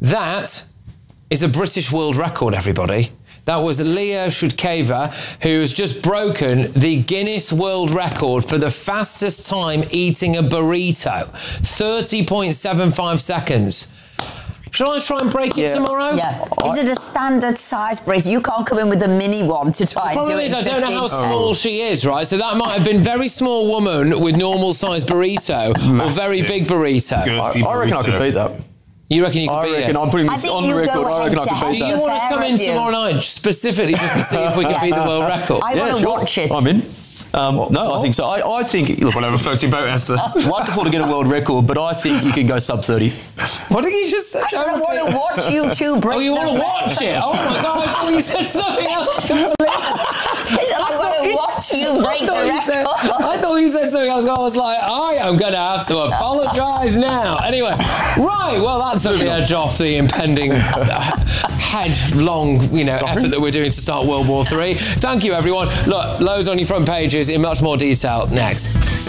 That is a British world record, everybody. That was Leo Shudkeva, who has just broken the Guinness World Record for the fastest time eating a burrito. 30.75 seconds. Shall I try and break it tomorrow? Yeah. Is it a standard size burrito? You can't come in with a mini one to try and do it. I don't know how small she is, right? So that might have been very small woman with normal size burrito or very big burrito. I reckon I could beat that. You reckon you could beat it? I'm putting this on the record. I reckon I could beat that. Do you want to come in tomorrow night specifically just to see if we can beat the world record? I want to watch it. I'm in. No, I think so. I think... Look, whatever floating boat, Esther. Wonderful to get a world record, but I think you can go sub 30. What did you just say? I said I want to watch you two break. Oh, you want to watch it? Oh my God, I thought you said something else completely. I said I want to watch you break the record. I thought you said something else. I was like, I am going to have to apologise now. Anyway, right, well, that took the edge off the impending headlong, effort that we're doing to start World War III. Thank you, everyone. Look, loads on your front pages in much more detail next.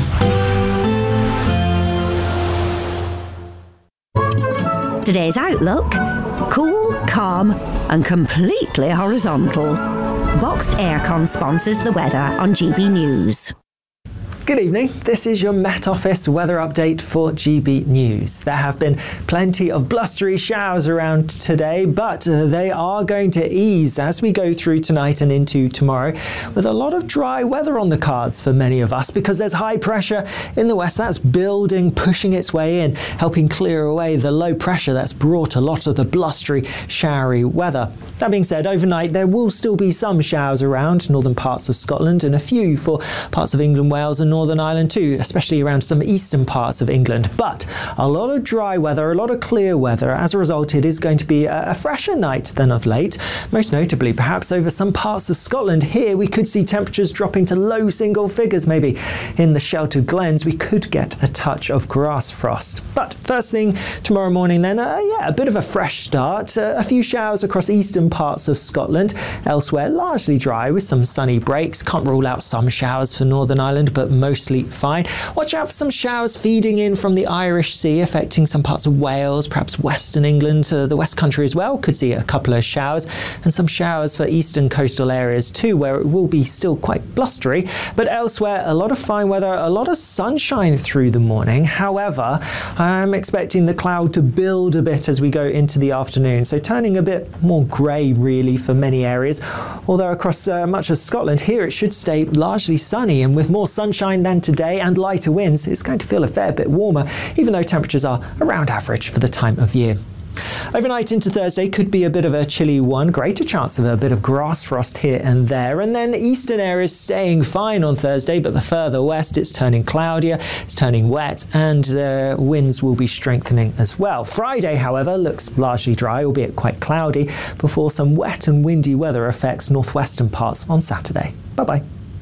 Today's outlook: cool, calm and completely horizontal. Boxed Aircon sponsors the weather on GB News. Good evening, this is your Met Office weather update for GB News. There have been plenty of blustery showers around today, but they are going to ease as we go through tonight and into tomorrow, with a lot of dry weather on the cards for many of us because there's high pressure in the west that's building, pushing its way in, helping clear away the low pressure that's brought a lot of the blustery, showery weather. That being said, overnight there will still be some showers around northern parts of Scotland and a few for parts of England, Wales and Northern Ireland too, especially around some eastern parts of England. But a lot of dry weather, a lot of clear weather. As a result, it is going to be a fresher night than of late. Most notably, perhaps over some parts of Scotland. Here we could see temperatures dropping to low single figures maybe. In the sheltered glens, we could get a touch of grass frost. But first thing tomorrow morning then, a bit of a fresh start. A few showers across eastern parts of Scotland. Elsewhere, largely dry with some sunny breaks. Can't rule out some showers for Northern Ireland, but mostly fine. Watch out for some showers feeding in from the Irish Sea, affecting some parts of Wales, perhaps western England, the West Country as well. Could see a couple of showers, and some showers for eastern coastal areas too, where it will be still quite blustery. But elsewhere, a lot of fine weather, a lot of sunshine through the morning. However, I'm expecting the cloud to build a bit as we go into the afternoon, so turning a bit more grey really for many areas. Although across much of Scotland here, it should stay largely sunny, and with more sunshine than today and lighter winds, it's going to feel a fair bit warmer, even though temperatures are around average for the time of year. Overnight into Thursday could be a bit of a chilly one, greater chance of a bit of grass frost here and there, and then eastern areas staying fine on Thursday, but the further west it's turning cloudier, it's turning wet, and the winds will be strengthening as well. Friday, however, looks largely dry, albeit quite cloudy, before some wet and windy weather affects northwestern parts on Saturday. Bye-bye.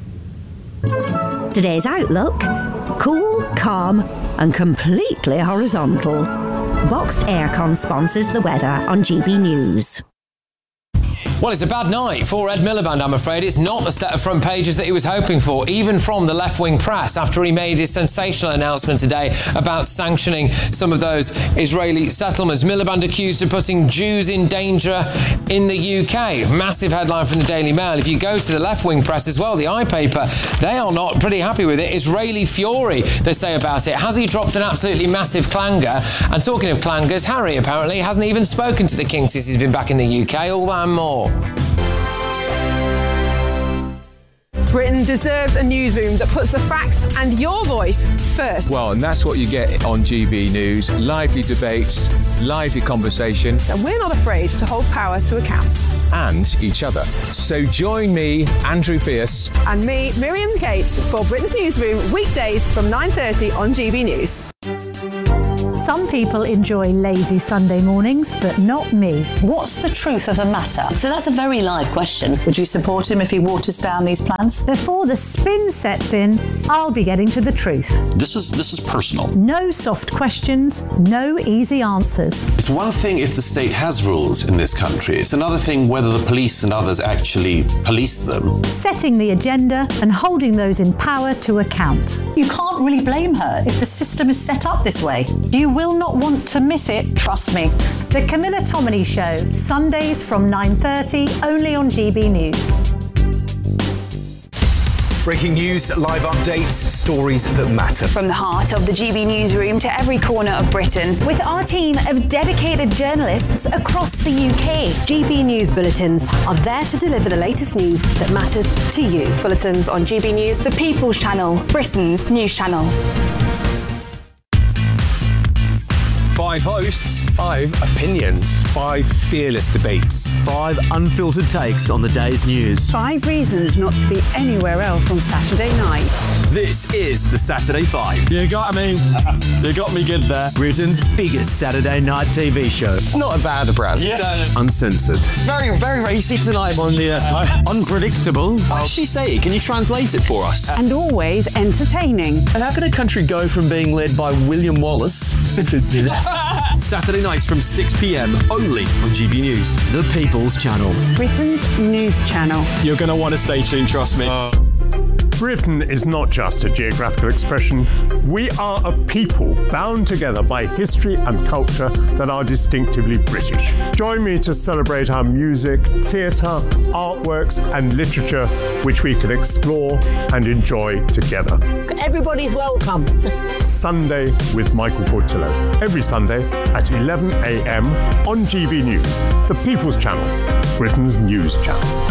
Today's outlook: cool, calm and completely horizontal. Boxed Aircon sponsors the weather on GB News. Well, it's a bad night for Ed Miliband, I'm afraid. It's not the set of front pages that he was hoping for, even from the left-wing press, after he made his sensational announcement today about sanctioning some of those Israeli settlements. Miliband accused of putting Jews in danger in the UK. Massive headline from the Daily Mail. If you go to the left-wing press as well, the iPaper, they are not pretty happy with it. Israeli fury, they say about it. Has he dropped an absolutely massive clanger? And talking of clangers, Harry apparently hasn't even spoken to the king since he's been back in the UK. All that and more. Britain deserves a newsroom that puts the facts and your voice first. Well, and that's what you get on GB News. Lively debates, lively conversation. And we're not afraid to hold power to account. And each other. So join me, Andrew Pierce. And me, Miriam Cates, for Britain's Newsroom, weekdays from 9:30 on GB News. Some people enjoy lazy Sunday mornings, but not me. What's the truth of the matter? So that's a very live question. Would you support him if he waters down these plans? Before the spin sets in, I'll be getting to the truth. This is personal. No soft questions, no easy answers. It's one thing if the state has rules in this country. It's another thing whether the police and others actually police them. Setting the agenda and holding those in power to account. You can't really blame her if the system is set up this way. Do you will not want to miss it, trust me. The Camilla Tominey Show, Sundays from 9:30, only on GB News. Breaking news, live updates, stories that matter. From the heart of the GB newsroom to every corner of Britain, with our team of dedicated journalists across the UK. GB News bulletins are there to deliver the latest news that matters to you. Bulletins on GB News, the People's Channel, Britain's news channel. 5 hosts, 5 opinions, 5 fearless debates, 5 unfiltered takes on the day's news. 5 reasons not to be anywhere else on Saturday night. This is the Saturday 5. You got me. You got me good there. Britain's biggest Saturday night TV show. It's not a bad brand. Yeah. Uncensored. Very, very racy tonight on the unpredictable. What did she say? Can you translate it for us? And always entertaining. And how can a country go from being led by William Wallace Saturday nights from 6 p.m. only on GB News. The People's Channel. Britain's news channel. You're going to want to stay tuned, trust me. Britain is not just a geographical expression. We are a people bound together by history and culture that are distinctively British. Join me to celebrate our music, theatre, artworks and literature, which we can explore and enjoy together. Everybody's welcome. Sunday with Michael Portillo. Every Sunday at 11 a.m. on GB News, the People's Channel, Britain's news channel.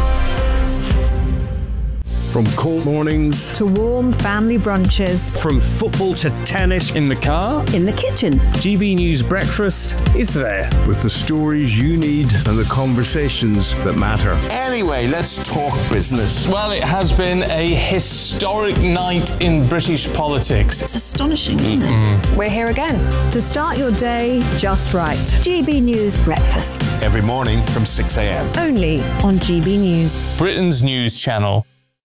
From cold mornings to warm family brunches. From football to tennis in the car. In the kitchen. GB News Breakfast is there. With the stories you need and the conversations that matter. Anyway, let's talk business. Well, it has been a historic night in British politics. It's astonishing, isn't it? We're here again. To start your day just right. GB News Breakfast. Every morning from 6 a.m. Only on GB News. Britain's news channel.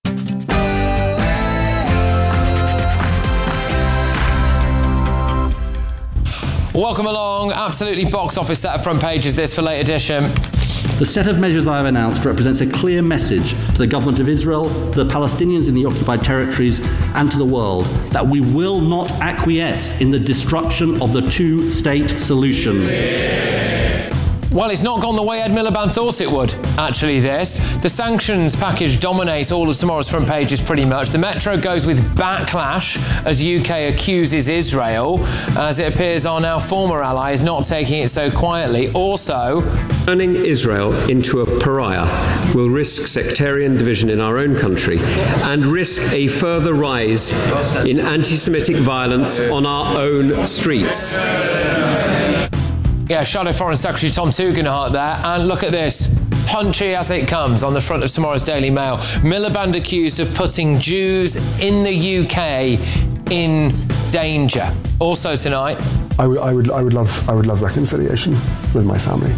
Welcome along. Absolutely box office set of front pages this for late edition. The set of measures I have announced represents a clear message to the government of Israel, to the Palestinians in the occupied territories, and to the world that we will not acquiesce in the destruction of the two-state solution. Well, it's not gone the way Ed Miliband thought it would, actually, this. The sanctions package dominates all of tomorrow's front pages pretty much. The Metro goes with backlash as UK accuses Israel. As it appears, our now former ally is not taking it so quietly. Also, turning Israel into a pariah will risk sectarian division in our own country and risk a further rise in anti-Semitic violence on our own streets. Yeah, Shadow Foreign Secretary Tom Tugendhat there. And look at this. Punchy as it comes on the front of tomorrow's Daily Mail. Miliband accused of putting Jews in the UK in danger. Also tonight, I would love reconciliation with my family.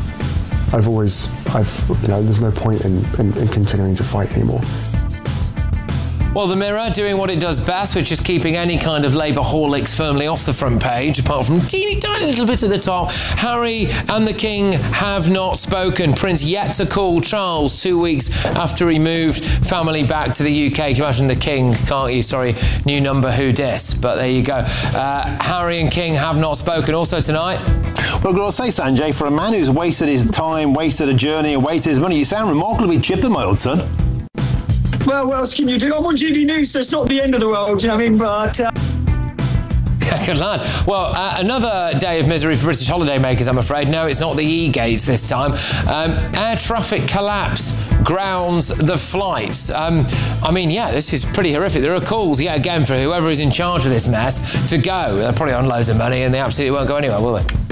There's no point in continuing to fight anymore. well, the Mirror doing what it does best, which is keeping any kind of Labour-holics firmly off the front page, apart from a teeny tiny little bit at the top. Harry and the King have not spoken. Prince yet to call Charles 2 weeks after he moved family back to the UK. Can you imagine the King, can't you? Sorry, new number, who dis? But there you go. Harry and King have not spoken. Also tonight, well, I've got to say, Sanjay, for a man who's wasted his time, wasted a journey, and wasted his money, you sound remarkably chipper, my old son. Well, what else can you do? I'm on GB News, so it's not the end of the world, you know what I mean? But... Good lad. Well, another day of misery for British holidaymakers, I'm afraid. No, it's not the E-gates this time. Air traffic collapse grounds the flights. I mean, yeah, this is pretty horrific. There are calls, yet again, for whoever is in charge of this mess to go. They're probably on loads of money and they absolutely won't go anywhere, will they?